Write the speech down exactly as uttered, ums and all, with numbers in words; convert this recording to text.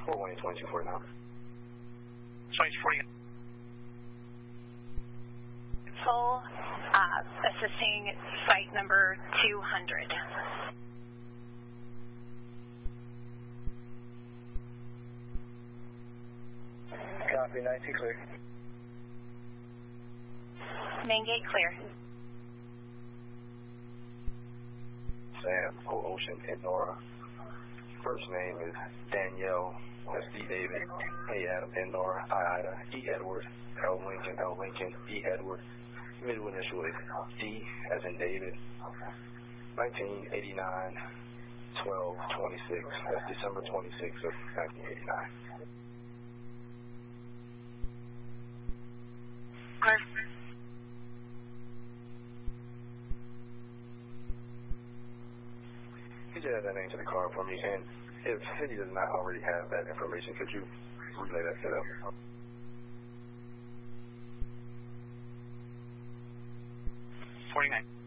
four one eight, twenty-two forty-nine. twenty-two forty-nine. Full, uh, assisting site number two hundred. Copy, nineteen clear. Main gate clear. Sam, O Ocean, and Nora. First name is Danielle, that's D David, A Adam, and Nora, I Ida, E Edward, L Lincoln, L Lincoln, E Edward. Middle initial is D as in David. nineteen eighty-nine, twelve twenty-six. That's December twenty-sixth of nineteen eighty-nine. Clear. Could you add that name to the card for me? And if Cindy does not already have that information, could you relay that to them? forty-nine.